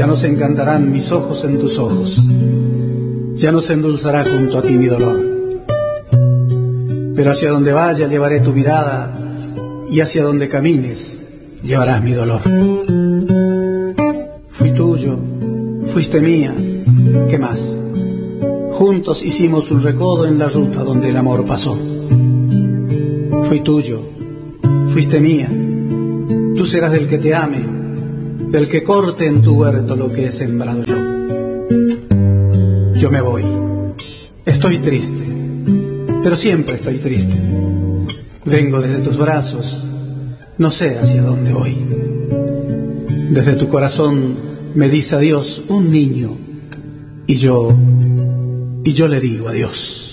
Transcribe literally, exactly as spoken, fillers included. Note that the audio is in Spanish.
Ya no se encantarán mis ojos en tus ojos, ya no se endulzará junto a ti mi dolor. Pero hacia donde vaya llevaré tu mirada, y hacia donde camines llevarás mi dolor. Fui tuyo, fuiste mía, ¿qué más? Juntos hicimos un recodo en la ruta donde el amor pasó. Fui tuyo, fuiste mía, tú serás del que te ame, del que corte en tu huerto lo que he sembrado yo. Yo me voy, estoy triste, pero siempre estoy triste. Vengo desde tus brazos, no sé hacia dónde voy. Desde tu corazón me dice adiós un niño, y yo, y yo le digo adiós.